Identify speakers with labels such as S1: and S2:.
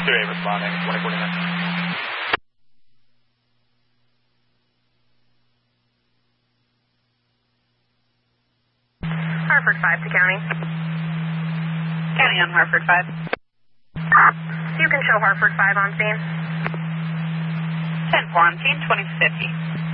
S1: 2-8 responding, 2049.
S2: Hartford 5 to County.
S3: County on Hartford 5.
S2: You can show Hartford 5 on scene.
S3: 10-4 on scene, 2050.